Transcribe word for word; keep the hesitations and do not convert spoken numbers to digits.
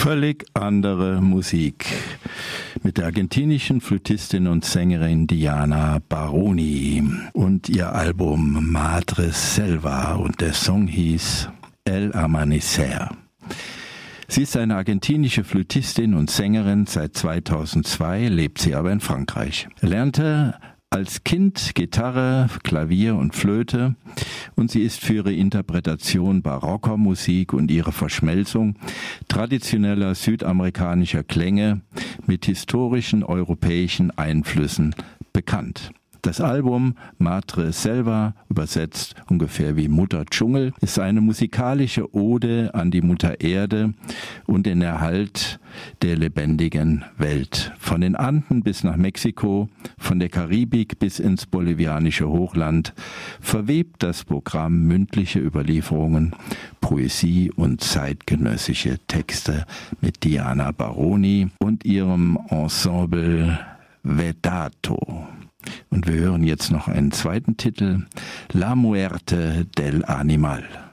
Völlig andere Musik mit der argentinischen Flötistin und Sängerin Diana Baroni und ihr Album Madre Selva, und der Song hieß El Amanecer. Sie ist eine argentinische Flötistin und Sängerin. Seit zweitausendzwei lebt sie aber in Frankreich. Lernte als Kind Gitarre, Klavier und Flöte, und sie ist für ihre Interpretation barocker Musik und ihre Verschmelzung traditioneller südamerikanischer Klänge mit historischen europäischen Einflüssen bekannt. Das Album Madre Selva, übersetzt ungefähr wie Mutter Dschungel, ist eine musikalische Ode an die Mutter Erde und den Erhalt der lebendigen Welt. Von den Anden bis nach Mexiko, von der Karibik bis ins bolivianische Hochland verwebt das Programm mündliche Überlieferungen, Poesie und zeitgenössische Texte mit Diana Baroni und ihrem Ensemble Vedato. Und wir hören jetzt noch einen zweiten Titel, La Muerte del Animal.